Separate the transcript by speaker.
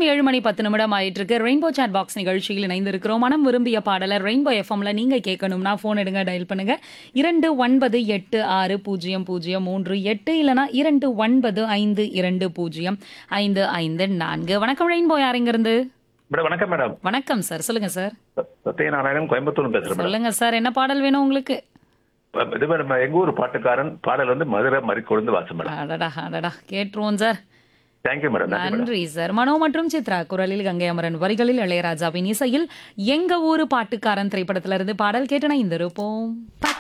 Speaker 1: நேரம் 7:10 ஆயிட்டு இருக்கு. ரெயின்போ சாட் பாக்ஸ் நிகழ்ச்சியில் இணைந்திருக்கிறோம். மனம் விரும்பிய பாடலை ரெயின்போ எஃப்எம்ல நீங்க கேட்கணும்னா போன் எடுங்க, டயல் பண்ணுங்க 29860038 இல்லனா 2952055554. வணக்கம் ரெயின்போ, யாருங்க இருந்து?
Speaker 2: மேடம் வணக்கம் மேடம்.
Speaker 1: வணக்கம் சார், சொல்லுங்க சார்.
Speaker 2: சத்யநாராயணன் கோயம்புத்தூர் பேசுறேன் மேடம்.
Speaker 1: சொல்லுங்க சார், என்ன பாடல் வேணும் உங்களுக்கு?
Speaker 2: இது மேடம் எங்க ஊர் பாட்டுக்காரன் பாடல் வந்து மதுரை மறிக்கொழுந்து வாசம் மேடம்.
Speaker 1: அடடா அடடா, கேட்டுருவோம் சார்.
Speaker 2: Thank you madam. நன்றி மேடம்.
Speaker 1: நன்றி சார். மனோ மற்றும் சித்ரா குரலில், கங்கை அமரன் வரிகளில், இளையராஜாவின் இசையில் எங்க ஊரு பாட்டுக்காரன் திரைப்படத்திலிருந்து பாடல் கேட்டன இந்த இருப்போம்.